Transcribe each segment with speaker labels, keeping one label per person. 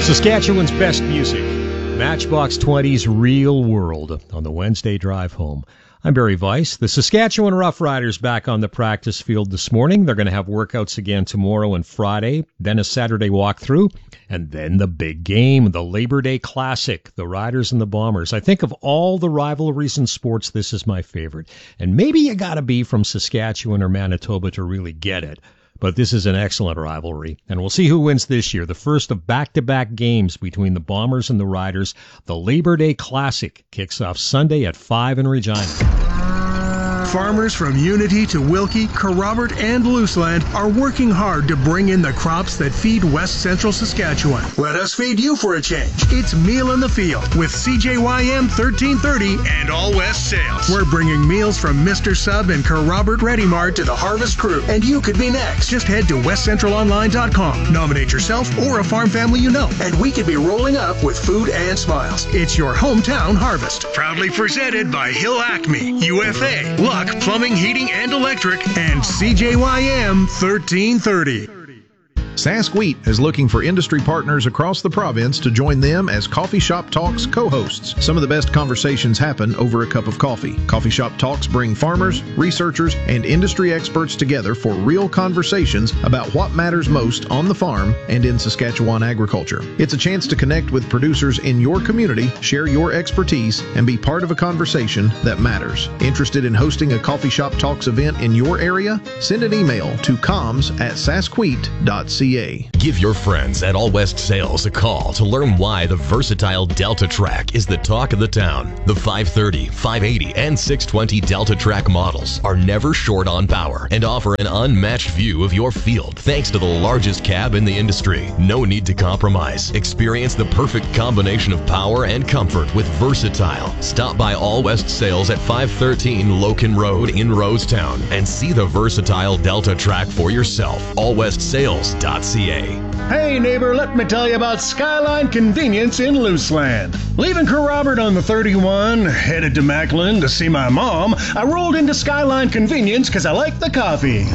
Speaker 1: Saskatchewan's best music, Matchbox 20's Real World on the Wednesday drive home. I'm Barry Weiss. The Saskatchewan Roughriders back on the practice field this morning. They're going to have workouts again tomorrow and Friday, then a Saturday walkthrough, and then the big game, the Labor Day Classic, the Riders and the Bombers. I think of all the rivalries in sports, this is my favorite. And maybe you got to be from Saskatchewan or Manitoba to really get it. But this is an excellent rivalry, and we'll see who wins this year. The first of back-to-back games between the Bombers and the Riders. The Labor Day Classic kicks off Sunday at 5 in Regina.
Speaker 2: Farmers from Unity to Wilkie, Kerrobert, and Luseland are working hard to bring in the crops that feed West Central Saskatchewan. Let us feed you for a change. It's Meal in the Field with CJYM 1330 and All West Sales. We're bringing meals from Mr. Sub and Kerrobert Ready Mart to the Harvest Crew, and you could be next. Just head to westcentralonline.com. Nominate yourself or a farm family you know, and we could be rolling up with food and smiles. It's your hometown harvest. Proudly presented by Hill Acme, UFA, Luck Plumbing, Heating, and Electric, and CJYM 1330.
Speaker 3: Sask is looking for industry partners across the province to join them as Coffee Shop Talks co-hosts. Some of the best conversations happen over a cup of coffee. Coffee Shop Talks bring farmers, researchers, and industry experts together for real conversations about what matters most on the farm and in Saskatchewan agriculture. It's a chance to connect with producers in your community, share your expertise, and be part of a conversation that matters. Interested in hosting a Coffee Shop Talks event in your area? Send an email to comms@sasqueet.ca.
Speaker 4: Give your friends at All West Sales a call to learn why the versatile Delta Track is the talk of the town. The 530, 580, and 620 Delta Track models are never short on power and offer an unmatched view of your field thanks to the largest cab in the industry. No need to compromise. Experience the perfect combination of power and comfort with Versatile. Stop by All West Sales at 513 Loken Road in Rosetown and see the versatile Delta Track for yourself. AllWestSales.ca.
Speaker 5: Hey neighbor, let me tell you about Skyline Convenience in Luseland. Leaving Kerrobert on the 31, headed to Macklin to see my mom, I rolled into Skyline Convenience because I like the coffee.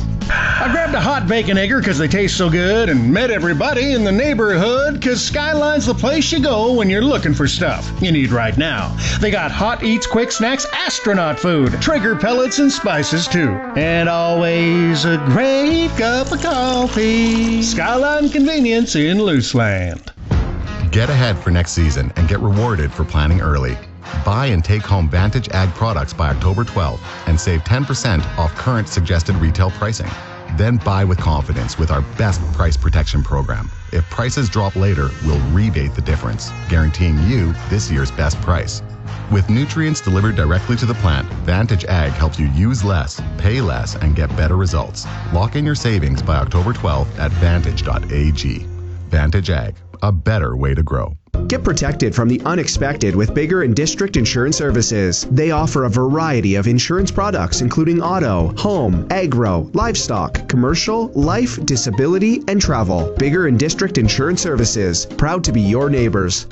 Speaker 5: I grabbed a hot bacon egger because they taste so good and met everybody in the neighborhood because Skyline's the place you go when you're looking for stuff you need right now. They got hot eats, quick snacks, astronaut food, trigger pellets and spices too. And always a great cup of coffee. Skyline Convenience in Luseland.
Speaker 6: Get ahead for next season and get rewarded for planning early. Buy and take home Vantage Ag products by October 12th and save 10% off current suggested retail pricing. Then buy with confidence with our best price protection program. If prices drop later, we'll rebate the difference, guaranteeing you this year's best price. With nutrients delivered directly to the plant, Vantage Ag helps you use less, pay less, and get better results. Lock in your savings by October 12th at vantage.ag. Vantage Ag, a better way to grow.
Speaker 7: Get protected from the unexpected with Bigger and District Insurance Services. They offer a variety of insurance products including auto, home, agro, livestock, commercial, life, disability, and travel. Bigger and District Insurance Services, proud to be your neighbors.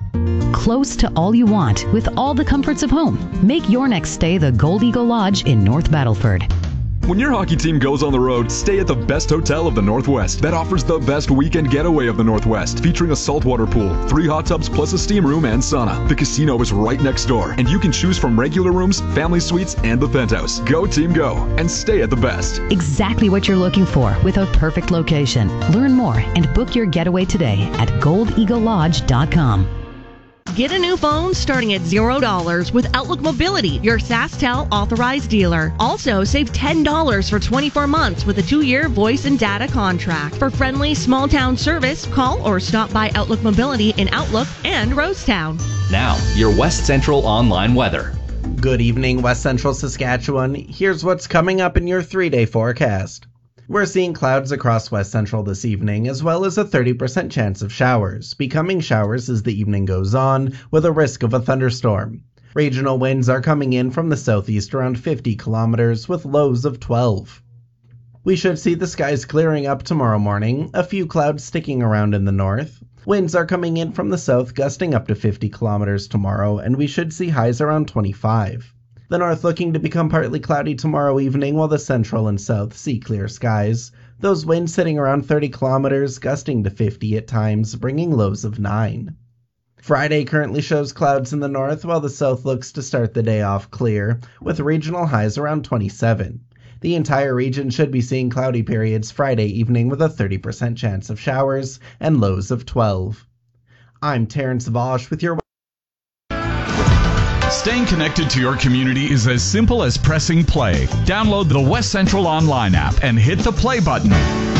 Speaker 8: Close to all you want with all the comforts of home. Make your next stay the Gold Eagle Lodge in North Battleford.
Speaker 9: When your hockey team goes on the road, stay at the best hotel of the Northwest that offers the best weekend getaway of the Northwest, featuring a saltwater pool, 3 hot tubs plus a steam room and sauna. The casino is right next door, and you can choose from regular rooms, family suites, and the penthouse. Go team go, and stay at the best.
Speaker 8: Exactly what you're looking for with a perfect location. Learn more and book your getaway today at goldeaglelodge.com.
Speaker 10: Get a new phone starting at $0 with Outlook Mobility, your SaskTel authorized dealer. Also, save $10 for 24 months with a 2-year voice and data contract. For friendly small town service, call or stop by Outlook Mobility in Outlook and Rosetown.
Speaker 11: Now, your West Central online weather.
Speaker 12: Good evening, West Central Saskatchewan. Here's what's coming up in your 3-day forecast. We're seeing clouds across West Central this evening, as well as a 30% chance of showers, becoming showers as the evening goes on, with a risk of a thunderstorm. Regional winds are coming in from the southeast around 50 kilometers, with lows of 12. We should see the skies clearing up tomorrow morning, a few clouds sticking around in the north. Winds are coming in from the south, gusting up to 50 kilometers tomorrow, and we should see highs around 25. The north looking to become partly cloudy tomorrow evening, while the central and south see clear skies. Those winds sitting around 30 kilometers, gusting to 50 at times, bringing lows of 9. Friday currently shows clouds in the north, while the south looks to start the day off clear, with regional highs around 27. The entire region should be seeing cloudy periods Friday evening with a 30% chance of showers and lows of 12. I'm Terrence Vosh with your...
Speaker 13: Staying connected to your community is as simple as pressing play. Download the West Central Online app and hit the play button.